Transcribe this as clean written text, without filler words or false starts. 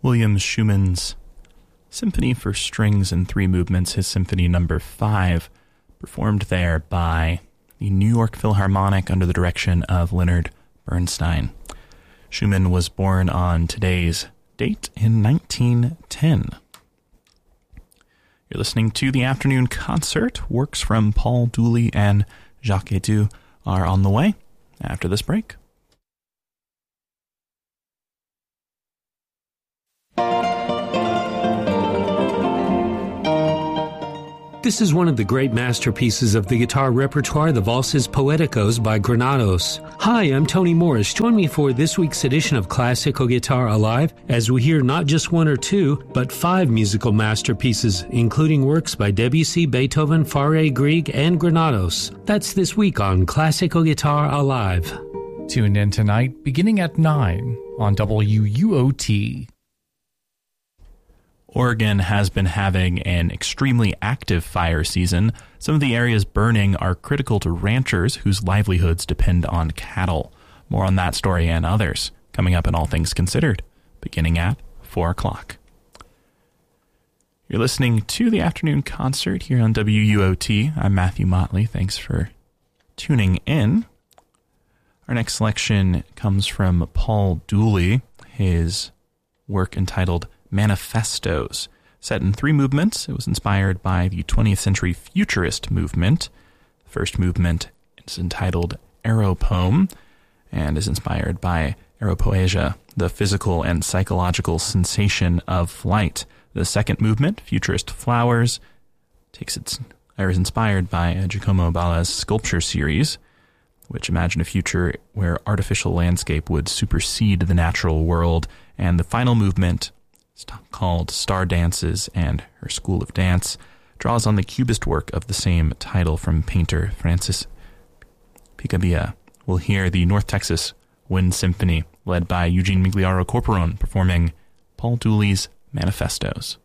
William Schumann's Symphony for Strings in 3 Movements, his Symphony No. 5, performed there by the New York Philharmonic under the direction of Leonard Bernstein. Schumann was born on today's date in 1910. You're listening to the afternoon concert. Works from Paul Dooley and Jacques Etu are on the way after this break. This is one of the great masterpieces of the guitar repertoire, the Valses Poeticos by Granados. Hi, I'm Tony Morris. Join me for this week's edition of Classical Guitar Alive as we hear not just 1 or 2, but 5 musical masterpieces, including works by Debussy, Beethoven, Fauré, and Granados. That's this week on Classical Guitar Alive. Tune in tonight, beginning at 9 on WUOT. Oregon has been having an extremely active fire season. Some of the areas burning are critical to ranchers whose livelihoods depend on cattle. More on that story and others coming up in All Things Considered, beginning at 4 o'clock. You're listening to the afternoon concert here on WUOT. I'm Matthew Motley. Thanks for tuning in. Our next selection comes from Paul Dooley, his work entitled Manifestos. Set in 3 movements, it was inspired by the 20th century futurist movement. The first movement is entitled Aeropoem and is inspired by aeropoesia, the physical and psychological sensation of flight. The second movement, Futurist Flowers, is inspired by Giacomo Balla's sculpture series, which imagine a future where artificial landscape would supersede the natural world. And the final movement, called Star Dances and Her School of Dance, draws on the Cubist work of the same title from painter Francis Picabia. We'll hear the North Texas Wind Symphony, led by Eugene Migliaro Corporon, performing Paul Dooley's Manifestos.